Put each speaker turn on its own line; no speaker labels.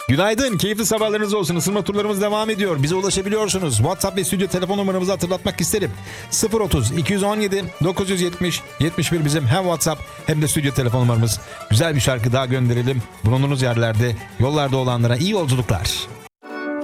Günaydın, keyifli sabahlarınız olsun. Isınma turlarımız devam ediyor. Bize ulaşabiliyorsunuz. WhatsApp ve stüdyo telefon numaramızı hatırlatmak isterim. 030 217 970 71 bizim hem WhatsApp hem de stüdyo telefon numaramız. Güzel bir şarkı daha gönderelim. Bulunduğunuz yerlerde, yollarda olanlara iyi yolculuklar.